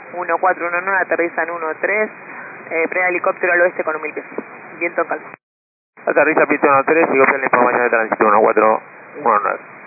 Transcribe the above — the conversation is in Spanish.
1419, aterriza en 13, prenda helicóptero al oeste con 1000 pies. Viento en calma. Aterriza pista 13, sigo la información de tránsito 1419.